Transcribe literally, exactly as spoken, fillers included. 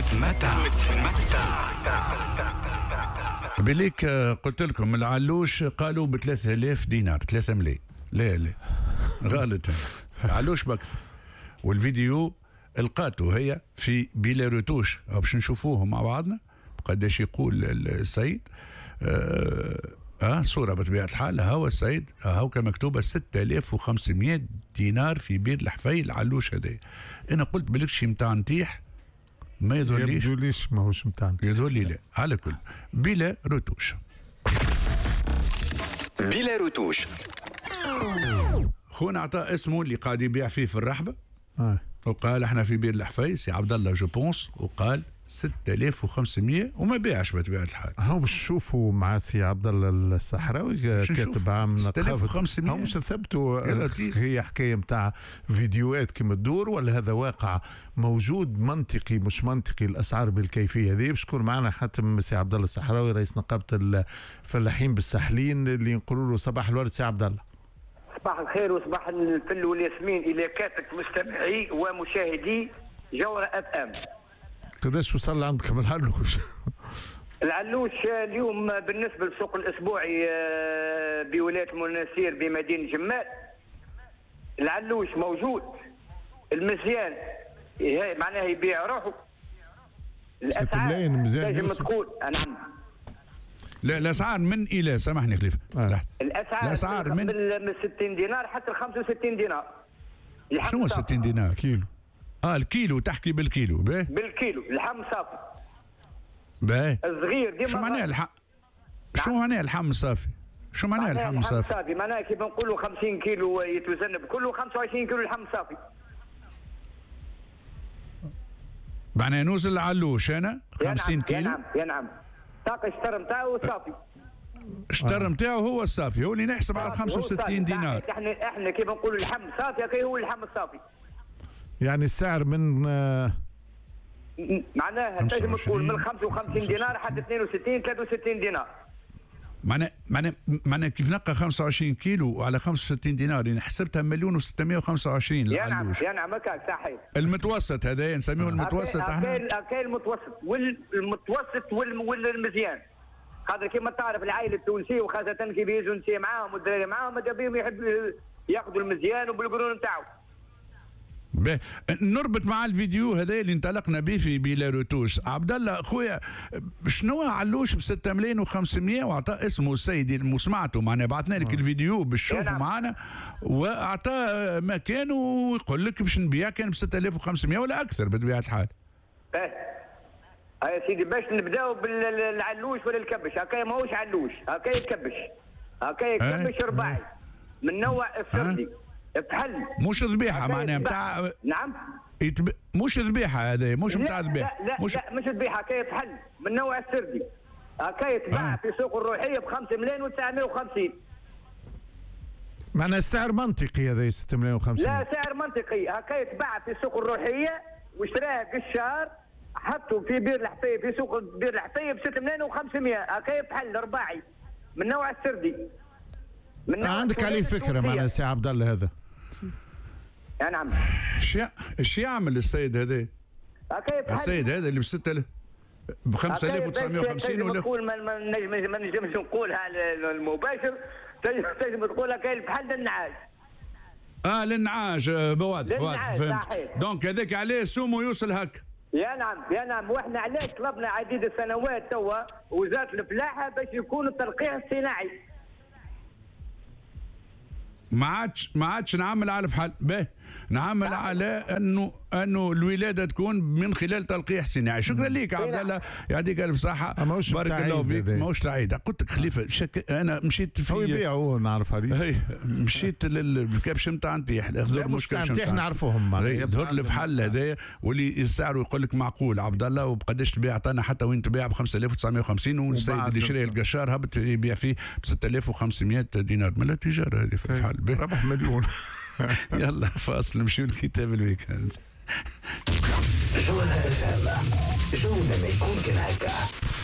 متمتع متمتع بليك قلت لكم العلوش قالوا ب ثلاثة آلاف دينار ثلاثة ملايين. لا لا غلط، علوش بكثر. والفيديو لقاته هي في بيلاروتوش باش نشوفوه مع بعضنا قداش يقول السيد. آه, اه صورة بطبيعة الحال. هو السيد هو كمكتوبة ستة آلاف وخمسمائة دينار في بير الحفي العلوش هذا. انا قلت بلكشي متاع نتيح ما يظهرليش يظهرليش ماهوش متاع يظهرلي. لا على كل بلا روتوش بلا روتوش. خونا عطاء اسمه اللي قاعد يبيع فيه في الرحبة آه. وقال احنا في بير الحفي سي عبد الله جو بونس، وقال ستة آلاف وخمسمائة وما بيعش بطبيعة الحال. هاو باش نشوفوا مع سي عبد الله الصحراوي كاتب عام نقابة. هاو مش ثبتوا هي حكاية متاع فيديوهات كما تدور، ولا هذا واقع موجود منطقي مش منطقي الأسعار بالكيفية هذه؟ باش يكون معنا حاتم سي عبد الله الصحراوي رئيس نقابة الفلاحين بالساحلين اللي نقولوا له صباح الورد سي عبد الله. صباح الخير وصباح الفل والياسمين الى كافه مستمعي ومشاهدي جوهرة اف ام. قداش وصل عندكم العلوش؟ العلوش اليوم بالنسبه للسوق الاسبوعي بولايه المناسير بمدينه جمال، العلوش موجود المزيان معناه يبيع روحه. الاسعار لازم تقول نعم. لا الاسعار من الى سامحني خليفه. آه. الاسعار الاسعار من من ستين دينار حتى ل خمسة وستين دينار. شنو ستين دينار؟ كيلو. اه الكيلو، تحكي بالكيلو. باهي بالكيلو اللحم صافي. باهي الصغير ديما. شو معناه الحم؟ شو معناه اللحم صافي؟ شو معناه اللحم صافي؟ صافي معناه كيف نقولوا خمسين كيلو يتوزن بكله خمسة وعشرين كيلو لحم صافي. معناه نوزل العلوش انا خمسين كيلو. يا نعم يا نعم. طاقة الشتر نتاعو صافي. الشتر نتاعو هو الصافي، هو اللي نحسب على خمسة وستين دينار. احنا احنا كيف نقولوا اللحم صافي كي هو اللحم الصافي. يعني السعر من آه معناها تنجم تقول من خمسة وخمسين دينار حتى اثنين وستين ثلاثة وستين دينار. معناها معناها معناها كيف نلقى خمسة وعشرين كيلو على خمسة وستين دينار يعني حسبتها مليون وستمائة وخمسة وعشرين. يا نعم يا نعم هكاك صحيح. المتوسط هذا نسميه المتوسط احنا. هكا المتوسط والمتوسط والمزيان. خاطر كما تعرف العائله التونسيه وخاصه كي بيجوا نسي معاهم والدراري معاهم ماذا بهم يحبوا ياخذوا المزيان وبالقرون نتاعو. نربط مع الفيديو هذا اللي انطلقنا به في بيلاروتوش. عبد الله خويا شنو علوش ب ستة ملايين وخمسمائة واعطى اسمه السيد وسمعته معنا بعثنا لك الفيديو باش تشوفوا معنا واعطى مكانه ويقول لك باش نبيع كان ب ستة آلاف وخمسمائة ولا اكثر بطبيعه الحال. ايه يا سيدي باش نبداو بالعلوش ولا الكبش. هكا ماهوش علوش هكا يكبش هكا يكبش رباعي من نوع السردي بحل مش ذبيحه معناها نتاع. نعم يتب... مش ذبيحه هذا مش نتاع ذبيحه. لا لا مش لا مش ذبيحه هكا يتحل من نوع السردي هكا يتباع آه. في سوق الروحيه ب خمسة ملايين وتسعمائة وخمسين. معناها السعر منطقي هذا ستة ملايين وخمسين. لا سعر منطقي هكا يتباع في سوق الروحيه واشتراه قشار حطوا في بير الحفيه في سوق بير الحفيه ب ستة ملايين وخمسمائة هكا يتحل رباعي من نوع السردي. من نوع عندك عليه فكره معناها سي عبد الله هذا؟ يا نعم. ايش ايش يعمل السيد هذا؟ السيد هذا اللي ب ستة آلاف ب خمسة آلاف وتسعمائة وخمسين ولا نقول ما نجمش ما نجمش نقولها على المباشر. تنجم تقولها كاين بحال النعاج. اه للنعاج بواضح واضح فهمت. دونك هذاك عليه سومو يوصل هكا. يا نعم يا نعم. واحنا علاش طلبنا عديد السنوات توا وزاره الفلاحه باش يكون التلقيح الصناعي. ما عادش ما عادش نعمل على فحال به نعمل على انه انه الولاده تكون من خلال تلقيح صناعي. شكرا ليك عبد الله يعطيك الف صحه بارك الله فيك. ماهوش تعيد قلت لك خليفه شك... انا مشيت في هو يبيعوا نعرف عليه. مشيت للكبش نتاع نتيح الاخضر مش كبش نتاع نعرفوهم يظهر الفحل هذايا واللي السعر يقول لك معقول عبد الله وبقداش تبيع عطانا حتى وين تبيع ب خمسة آلاف وتسعمائة وخمسين والسيد اللي شرى القشار هبط يبيع فيه ب ستة آلاف وخمسمائة دينار. ما لا تجاره هذه في الفحل ربح مليون. يلا فاصل نمشيو لكتاب الويكند. جولة اف ام جولة ما يكون كان هكا.